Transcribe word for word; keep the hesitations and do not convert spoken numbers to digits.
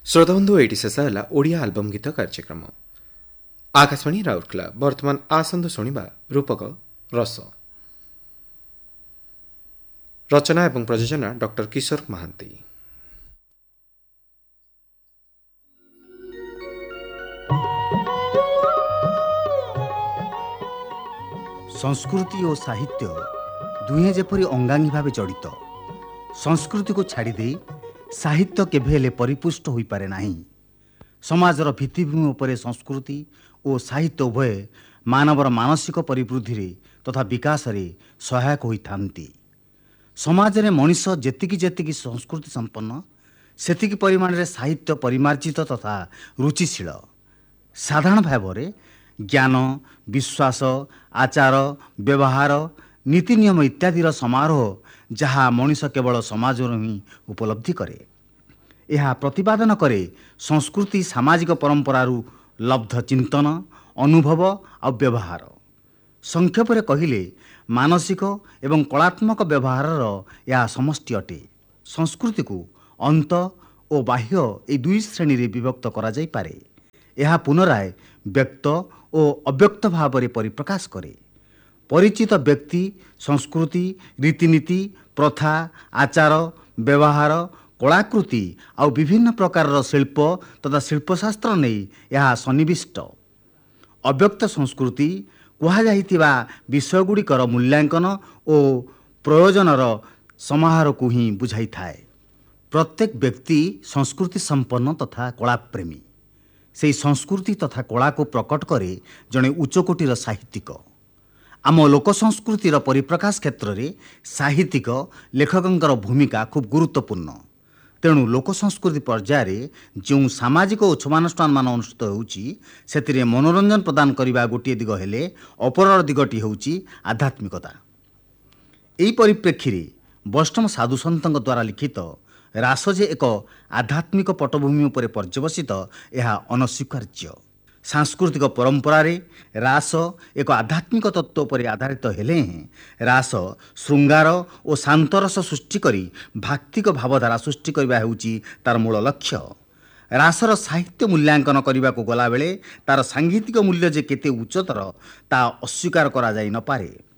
श्रोताबंधु eighty शेष है Odia album गीत कार्यक्रम आकाशवाणी राउरकेला। बर्तमान आसंतु शुणा रूपक रस रचना एवं प्रयोजना डॉक्टर किशोर महांती। संस्कृति और साहित्य दुहे जेपरी अंगांगी भाव जड़ित। संस्कृति को छाड़ी दे साहित्य केभेले परिपुष्ट होई पारे नाही। समाजर भित्तिभूमि उपरे संस्कृति और साहित्य उभय मानवर मानसिक परिवृद्धि रे तथा विकास रे सहायक होई थांती। समाज रे मनुष्य जेतिकी जेतिकी संस्कृति संपन्न सेतिकी परिमाण रे साहित्य परिमार्जित तथा रुचिशील। साधारण भाव रे ज्ञान विश्वास आचार व्यवहार नीति नियम इत्यादिर समारोह जहाँ मनुष्य केवल समाज ही उपलब्धि करे। यह प्रतिपादन करे संस्कृति सामाजिक परंपरारू लब्ध चिंतन अनुभव और व्यवहार। संक्षेप रे कहिले मानसिक एवं कलात्मक व्यवहार यह समष्टि अटे। संस्कृति को अंत और बाह्य ए दुई श्रेणी रे विभक्त करा जाई पारे। यह पुनराय व्यक्त और अव्यक्त भाव रे परिप्रकाश करे। परिचित व्यक्ति संस्कृति रीतिनीति प्रथा आचार व्यवहार कलाकृति और विभिन्न प्रकार शिल्प तथा शिल्पशास्त्र नहीं यह सन्निविष्ट। अव्यक्त संस्कृति कुहाଯାଇଥିବା विषयगुड़िकर मूल्यांकन और प्रयोजनर समाहार को ही बुझाई थाए। प्रत्येक व्यक्ति संस्कृति संपन्न तथा कलाप्रेमी। से संस्कृति तथा कला को प्रकट करे जड़े उच्चकोटीर साहित्यिक। आम लोक संस्कृतिर परिप्रकाश क्षेत्र में साहित्यिक लेखकंकर भूमिका खूब गुरुत्वपूर्ण। तेणु लोक संस्कृति पर्यायर जो सामाजिक उत्सवानुष्ठान मान अनुष्ठित होउची सेतिरे मनोरंजन प्रदान करने गोटे दिग हेले अपर दिगटी होउची आध्यात्मिकता। एही परिप्रेक्षी रे वैष्णव साधु सन्तଙ୍କ द्वारा लिखित रास जे एक आध्यात्मिक पटभूमि उपर पर्यवसित यह अनस्वीकार्य। सांस्कृतिक परंपरा रे रास एक आध्यात्मिक तत्व पर आधारित हेले रास श्रृंगार और शांतरस सृष्टि करी भाक्तिक भावधारा सृष्टि करबा हेउची तार मूल लक्ष्य। रासर साहित्य मूल्यांकन करने को गला बेले तार सांगीतिक मूल्य जे केते उच्चतर ता अस्वीकार करा जाई न पारे।